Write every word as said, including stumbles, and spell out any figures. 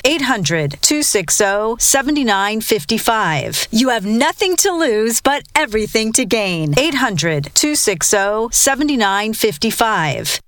eight hundred, two six zero, seven nine five five. You have nothing to lose, but everything to gain. eight hundred, two six zero, seven nine five five.